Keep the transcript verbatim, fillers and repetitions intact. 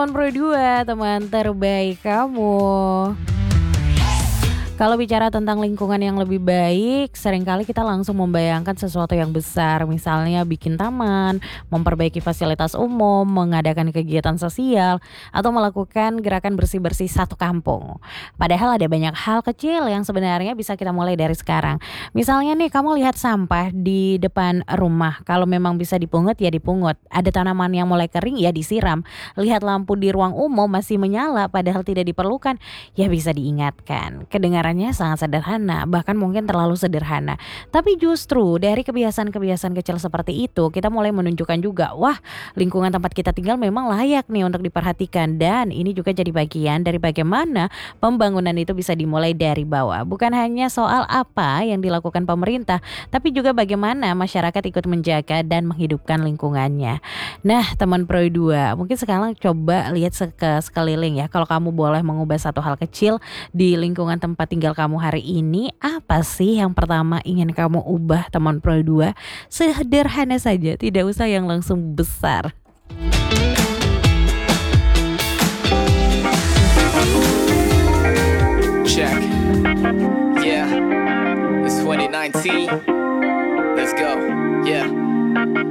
teman Pro dua, teman terbaik kamu. Kalau bicara tentang lingkungan yang lebih baik, seringkali kita langsung membayangkan sesuatu yang besar, misalnya bikin taman, memperbaiki fasilitas umum, mengadakan kegiatan sosial, atau melakukan gerakan bersih-bersih satu kampung. Padahal ada banyak hal kecil yang sebenarnya bisa kita mulai dari sekarang. Misalnya nih, kamu lihat sampah di depan rumah, kalau memang bisa dipungut ya dipungut. Ada tanaman yang mulai kering ya disiram. Lihat lampu di ruang umum masih menyala padahal tidak diperlukan, ya bisa diingatkan. Kedengarannya sangat sederhana, bahkan mungkin terlalu sederhana. Tapi justru dari kebiasaan-kebiasaan kecil seperti itu, kita mulai menunjukkan juga, wah, lingkungan tempat kita tinggal memang layak nih untuk diperhatikan. Dan ini juga jadi bagian dari bagaimana pembangunan itu bisa dimulai dari bawah. Bukan hanya soal apa yang dilakukan pemerintah, tapi juga bagaimana masyarakat ikut menjaga dan menghidupkan lingkungannya. Nah, teman Pro dua, mungkin sekarang coba lihat ke sekeliling ya. Kalau kamu boleh mengubah satu hal kecil di lingkungan tempat tinggal kamu hari ini, apa sih yang pertama ingin kamu ubah, teman Pro dua? Sederhana saja, tidak usah yang langsung besar. Check. Yeah. It's twenty nineteen. Let's go.